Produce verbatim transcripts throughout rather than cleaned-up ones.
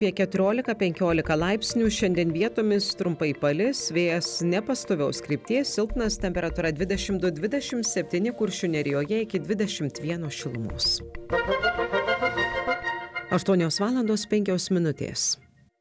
Apie keturiolika penkiolika laipsnių šiandien vietomis trumpai palis, vėjas nepastoviaus krypties, silpnas, temperatūra dvidešimt du dvidešimt septyni, Kuršių nerijoje iki dvidešimt vieno šilumos. aštuonios valandos penkios minutės.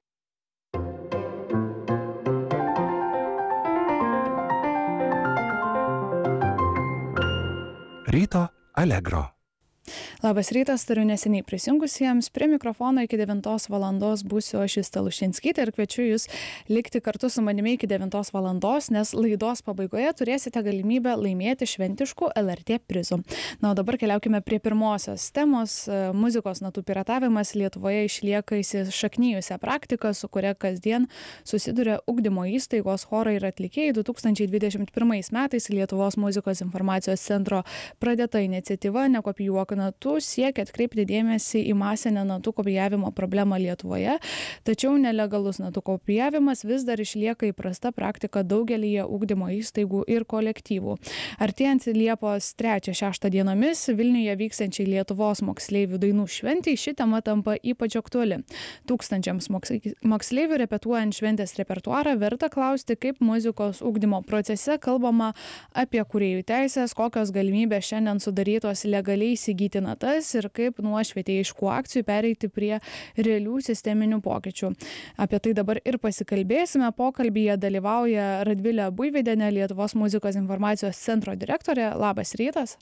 Ryto Allegro. Labas rytas, turiu neseniai prisijungusiems. Prie mikrofono iki devintos valandos būsiu aš Justė Luščinskytė ir kviečiu jūs likti kartu su manimi iki devintos valandos, nes laidos pabaigoje turėsite galimybę laimėti šventiškų L R T prizų. Na, o dabar keliaukime prie pirmosios temos. Muzikos natų piratavimas Lietuvoje išlieka įsišaknijusią praktiką, su kuria kasdien susiduria ugdymo įstaigos, chorai ir atlikėjai. du tūkstančiai dvidešimt pirmais metais Lietuvos muzikos informacijos centro pradėta iniciatyva Nekopijuok natų siekia atkreipti dėmesį į masinę natų kopijavimo problemą Lietuvoje, tačiau nelegalus natų kopijavimas vis dar išlieka įprasta praktika daugelyje ugdymo įstaigų ir kolektyvų. Artėjant Liepos trečią šeštą dienomis Vilniuje vyksiančiai Lietuvos moksleivių dainų šventei ši tema tampa ypač aktuali. Tūkstančiams moksleivių repetuojant šventės repertuarą verta klausti, kaip muzikos ugdymo procese kalbama apie kūrėjų teisės, kokios galimybės šiandien sudarytos legaliai įsigyti natas ir kaip nuo švietėjiškų akcijų pereiti prie realių sisteminių pokyčių. Apie tai dabar ir pasikalbėsime. Pokalbyje dalyvauja Radvilė Buivydienė, Lietuvos muzikos informacijos centro direktorė. Labas rytas.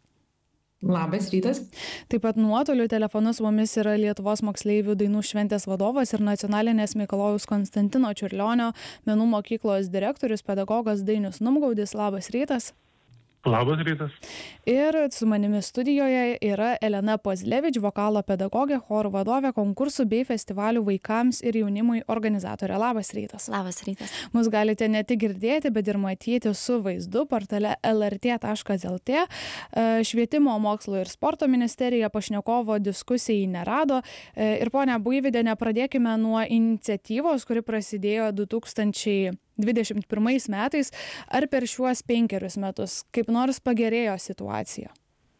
Labas rytas. Taip pat nuotoliu telefonu su mumis yra Lietuvos moksleivių dainų šventės vadovas ir Nacionalinės Mikalojaus Konstantino Čiurlionio menų mokyklos direktorius, pedagogas Dainius Numgaudis. Labas rytas. Labas rytas. Ir su manimi studijoje yra Elena Pozlevič, vokalo pedagogė, chorų vadovė, konkursų bei festivalių vaikams ir jaunimui organizatorė. Labas rytas. Labas rytas. Mus galite ne tik girdėti, bet ir matyti su vaizdu portale L R T taškas L T. Švietimo, mokslo ir sporto ministerija pašnekovo diskusijai nerado. Ir ponia Buivydienė, pradėkime nuo iniciatyvos, kuri prasidėjo du tūkstančiai dvidešimt pirmais metais. Ar per šiuos penkerius metus kaip nors pagerėjo situacija?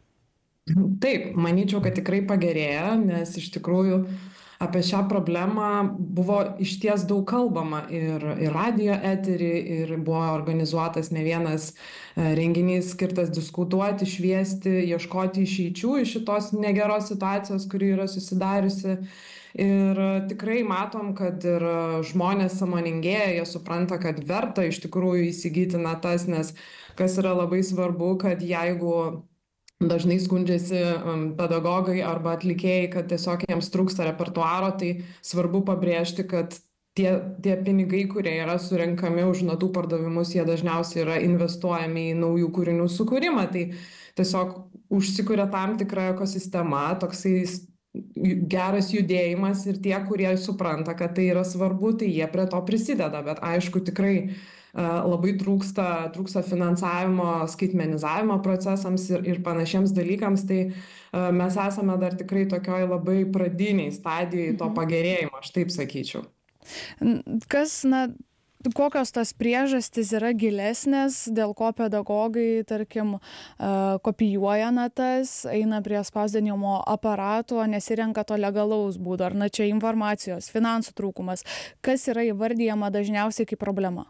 Taip, manyčiau, kad tikrai pagerėjo, nes iš tikrųjų apie šią problemą buvo išties daug kalbama ir, ir radio eterį, ir buvo organizuotas ne vienas renginys skirtas diskutuoti, šviesti, ieškoti išeičių iš šitos negeros situacijos, kuri yra susidariusi. Ir tikrai matom, kad ir žmonės sąmoningėja, jie supranta, kad verta iš tikrųjų įsigyti natas, nes kas yra labai svarbu, kad jeigu dažnai skundžiasi pedagogai arba atlikėjai, kad tiesiog jiems trūksta repertuaro, tai svarbu pabrėžti, kad tie, tie pinigai, kurie yra surenkami už natų pardavimus, jie dažniausiai yra investuojami į naujų kūrinių sukūrimą. Tai tiesiog užsikuria tam tikra ekosistema, toksai geras judėjimas ir tie, kurie supranta, kad tai yra svarbu, tai jie prie to prisideda. Bet aišku, tikrai labai trūksta, trūksta finansavimo, skaitmenizavimo procesams ir, ir panašiems dalykams, tai mes esame dar tikrai tokioj labai pradiniai stadijai to pagerėjimo, aš taip sakyčiau. Kas, na, kokios tos priežastys yra gilesnės, dėl ko pedagogai, tarkim, kopijuoja natas, eina prie spausdinimo aparato, nesirenka to legalaus būdo, ar na čia informacijos, finansų trūkumas, kas yra įvardyjama dažniausiai kaip problema?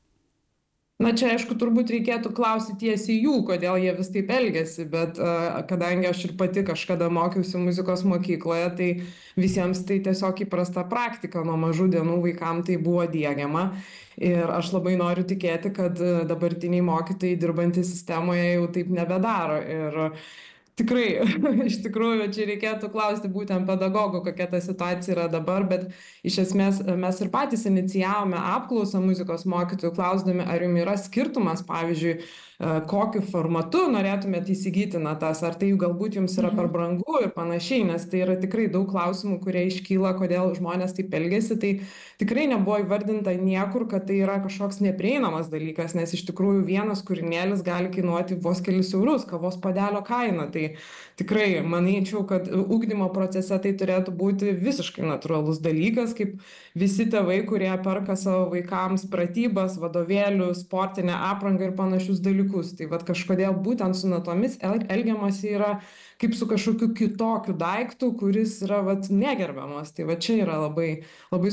Na čia, aišku, turbūt reikėtų klausyti tiesiai jų, kodėl jie vis taip elgiasi, bet uh, kadangi aš ir pati kažkada mokiausi muzikos mokykloje, tai visiems tai tiesiog įprasta praktika, nuo mažų dienų vaikams tai buvo diegiama. Ir aš labai noriu tikėti, kad dabartiniai mokytojai dirbantys sistemoje jau taip nebedaro. Ir tikrai, iš tikrųjų, čia reikėtų klausti būtent pedagogų, kokia ta situacija yra dabar, bet iš esmės mes ir patys inicijavome apklausą muzikos mokytojų, klausdami, ar jums yra skirtumas, pavyzdžiui, kokiu formatu norėtumėte įsigyti natas, ar tai galbūt jums yra per brangu ir panašiai, nes tai yra tikrai daug klausimų, kurie iškyla, kodėl žmonės taip elgiasi, tai tikrai nebuvo įvardinta niekur, kad tai yra kažkoks neprieinamas dalykas, nes iš tikrųjų vienas kūrinėlis gali kainuoti vos kelis eurus, kavos puodelio kaina, tai tikrai manyčiau, kad ugdymo procese tai turėtų būti visiškai natūralus dalykas, kaip visi tėvai, kurie perka savo vaikams pratybas, vadovėlių, sportinę aprangą ir panašius dalykus. Tai vat kažkodėl būtent su natomis elgiamasi yra kaip su kažkokiu kitokiu daiktu, kuris yra vat negerbiamas. Tai va čia yra labai, labai